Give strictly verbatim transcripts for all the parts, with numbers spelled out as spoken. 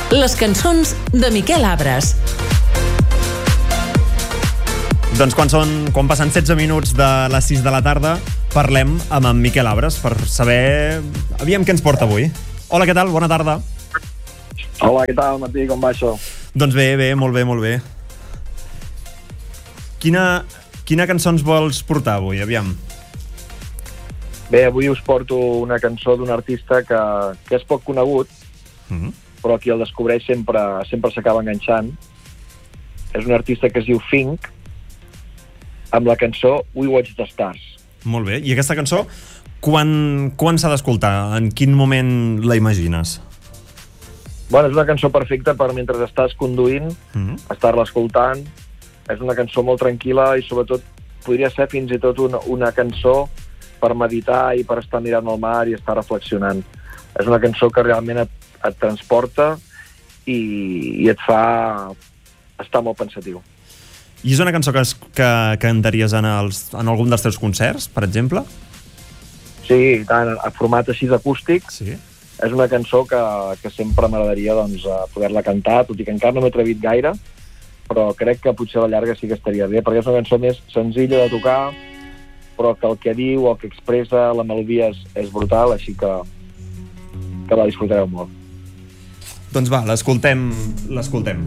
Les cançons de Miquel Abres. Doncs quan, són, quan passen setze minuts de les sis de la tarda, parlem amb en Miquel Abres per saber aviam què ens porta avui. Hola, què tal? Bona tarda. Hola, què tal, Martí? Com va això? Doncs bé, bé, molt bé, molt bé. Quina, quina cançó ens vols portar avui? Aviam. Bé, avui us porto una cançó d'un artista que, que és poc conegut, Mm-hmm. però qui el descobreix sempre sempre s'acaba enganxant. És un artista que es diu Fink, amb la cançó We Watch the Stars. Molt bé. I aquesta cançó, quan, quan s'ha d'escoltar? En quin moment la imagines? Bueno, és una cançó perfecta per mentre estàs conduint, Mm-hmm. estar-la escoltant. És una cançó molt tranquil·la i sobretot podria ser fins i tot una, una cançó per meditar i per estar mirant el mar i estar reflexionant. És una cançó que realment et, et transporta i, i et fa estar molt pensatiu. I és una cançó que, es, que cantaries en, els, en algun dels teus concerts, per exemple? Sí, tant, a format així acústic. Sí. És una cançó que, que sempre m'agradaria doncs, poder-la cantar, tot i que encara no m'he atrevit gaire, però crec que potser a la llarga sí que estaria bé, perquè és una cançó més senzilla de tocar, però que el que diu, el que expressa, la melodia és, és brutal, així que, que la disfrutareu molt. Doncs va, l'escoltem, l'escoltem.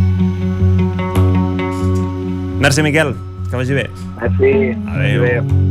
Merci, Miquel. Que vagi bé. Merci. Adéu. Adéu.